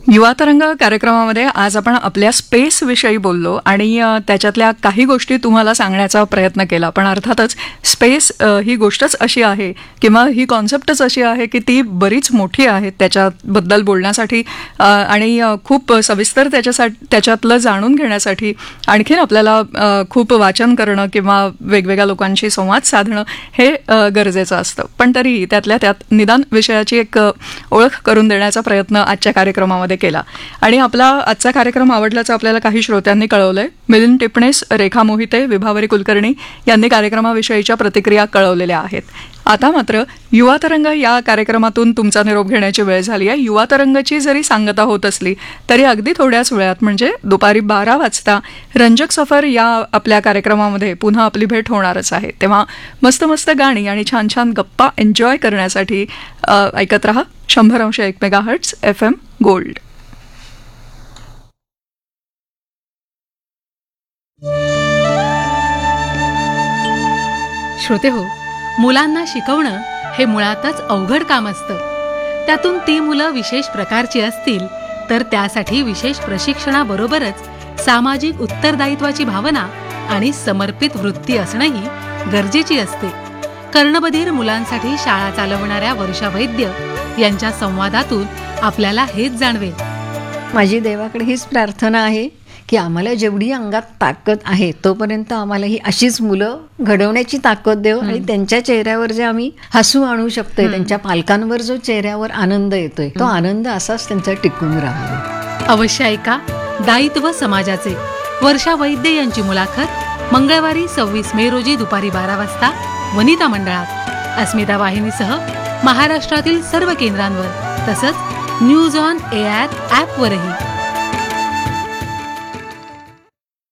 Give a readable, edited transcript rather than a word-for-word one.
युवा तरंग कार्यक्रमामध्ये आज आपण आपल्या स्पेस विषयी बोललो आणि त्याच्यातल्या काही गोष्टी तुम्हाला सांगण्याचा प्रयत्न केला. पण अर्थातच स्पेस ही गोष्टच अशी आहे किंवा ही कॉन्सेप्टच अशी आहे की ती बरीच मोठी आहे त्याच्याबद्दल बोलण्यासाठी आणि खूप सविस्तर त्याच्यातलं जाणून घेण्यासाठी आणखीन आपल्याला खूप वाचन करणं किंवा वेगवेगळ्या लोकांशी संवाद साधणं हे गरजेचं असतं. पण तरीही त्यातल्या त्यात निदान विषयाची एक ओळख करून देण्याचा प्रयत्न आजच्या कार्यक्रमामध्ये केला. आणि आपला आजचा कार्यक्रम आवडल्याचं आपल्याला काही श्रोत्यांनी कळवलंय. मिलिंद टिपणेस, रेखा मोहिते, विभावरी कुलकर्णी यांनी कार्यक्रमाविषयीच्या प्रतिक्रिया कळवलेल्या आहेत. आता मात्र युवा तरंग या कार्यक्रमातून तुमचा निरोप घेण्याची वेळ झाली आहे. युवा तरंगची जरी सांगता होत असली तरी अगदी थोड्याच वेळात म्हणजे दुपारी 12 वाजता रंजक सफर या आपल्या कार्यक्रमामध्ये पुन्हा आपली भेट होणारच आहे. तेव्हा मस्त मस्त गाणी आणि छान छान गप्पा एन्जॉय करण्यासाठी ऐकत रहा 100.1 मेगाहर्ट्झ FM गोल्ड. श्रोते हो, मुलांना शिकवणं हे मुळातच अवघड काम असतं. त्यातून ती मुलं विशेष प्रकारची असतील तर त्यासाठी विशेष प्रशिक्षणाबरोबरच सामाजिक उत्तरदायित्वाची भावना आणि समर्पित वृत्ती असणंही गरजेची असते. कर्णबधीर मुलांसाठी शाळा चालवणाऱ्या वर्षा वैद्य यांच्या संवादातून आपल्याला हेच जाणवेल. माझी देवाकडे हीच प्रार्थना आहे की आम्हाला जेवढी अंगात ताकद आहे तोपर्यंत आम्हाला ही अशीच मुलं घडवण्याची ताकद देव आणि त्यांच्या चेहऱ्यावर जे आम्ही हसू आणू शकतोय, त्यांच्या पालकांवर जो चेहऱ्यावर आनंद येतोय तो आनंद असाच त्यांचा टिकून राहावा. अवश्य ऐका दायित्व समाजाचे. वर्षा वैद्य यांची मुलाखत मंगळवारी 26 मे रोजी दुपारी 12 वाजता वनिता मंडळात अस्मिता वाहिनीसह महाराष्ट्रातील सर्व केंद्रांवर तसंच न्यूज ऑन एआर ॲपवरही.